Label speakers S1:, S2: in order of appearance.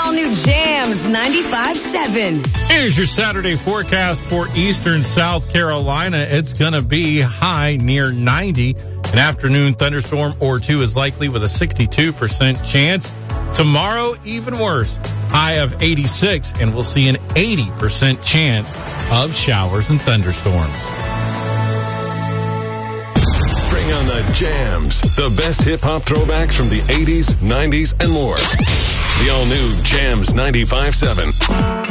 S1: all-new Jams 95.7.
S2: Here's your Saturday forecast for eastern South Carolina. It's going to be high near 90. An afternoon thunderstorm or two is likely with a 62% chance. Tomorrow, even worse, high of 86, and we'll see an 80% chance of showers and thunderstorms.
S3: Bring on the jams, the best hip-hop throwbacks from the 80s, 90s, and more. The all-new Jams 95.7.